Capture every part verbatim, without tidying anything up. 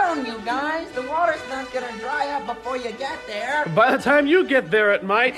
down, you guys. The water's not gonna dry up before you get there. By the time you get there, it might.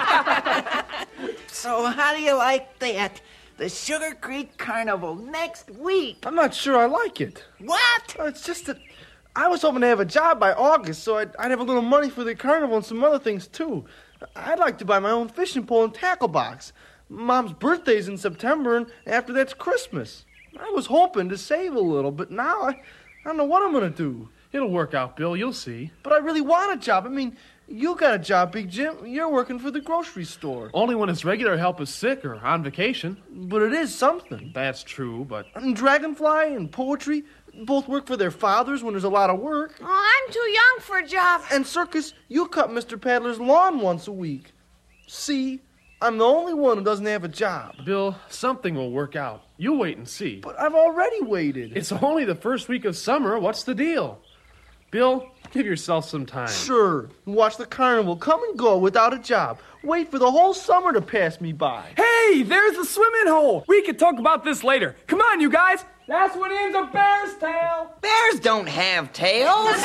So how do you like that? The Sugar Creek Carnival next week. I'm not sure I like it. What? Uh, It's just that I was hoping to have a job by August, so I'd, I'd have a little money for the carnival and some other things, too. I'd like to buy my own fishing pole and tackle box. Mom's birthday's in September, and after that's Christmas. I was hoping to save a little, but now I, I don't know what I'm going to do. It'll work out, Bill. You'll see. But I really want a job. I mean, you got a job, Big Jim. You're working for the grocery store. Only when his regular help is sick or on vacation. But it is something. That's true, but... And Dragonfly and Poetry both work for their fathers when there's a lot of work. Oh, I'm too young for a job. And Circus, you cut Mister Paddler's lawn once a week. See, I'm the only one who doesn't have a job. Bill, something will work out. You wait and see. But I've already waited. It's only the first week of summer. What's the deal? Bill, give yourself some time. Sure. Watch the carnival come and go without a job. Wait for the whole summer to pass me by. Hey, there's the swimming hole. We can talk about this later. Come on, you guys. That's what ends a bear's tail. Bears don't have tails.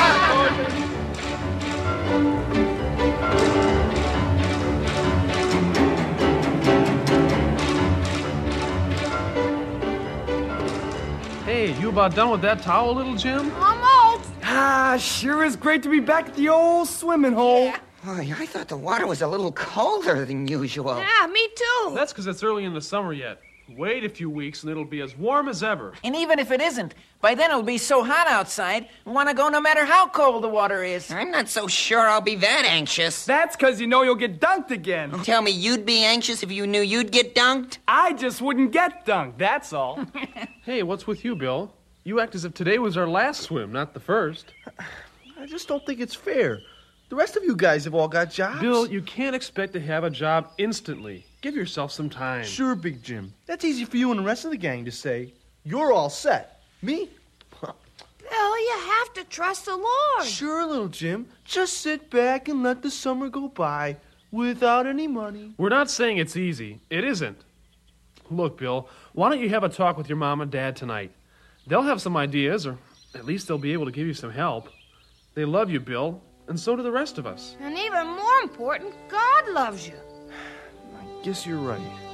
Hey, you about done with that towel, little Jim? Almost. Ah, sure is great to be back at the old swimming hole. Oh, I thought the water was a little colder than usual. Yeah, me too. That's because it's early in the summer yet. Wait a few weeks and it'll be as warm as ever. And even if it isn't, by then it'll be so hot outside, I want to go no matter how cold the water is. I'm not so sure I'll be that anxious. That's because you know you'll get dunked again. Tell me you'd be anxious if you knew you'd get dunked? I just wouldn't get dunked, that's all. Hey, what's with you, Bill? You act as if today was our last swim, not the first. I just don't think it's fair. The rest of you guys have all got jobs. Bill, you can't expect to have a job instantly. Give yourself some time. Sure, Big Jim. That's easy for you and the rest of the gang to say. You're all set. Me? Bill, you have to trust the Lord. Sure, little Jim. Just sit back and let the summer go by without any money. We're not saying it's easy. It isn't. Look, Bill, why don't you have a talk with your mom and dad tonight? They'll have some ideas, or at least they'll be able to give you some help. They love you, Bill, and so do the rest of us. And even more important, God loves you. I guess you're right.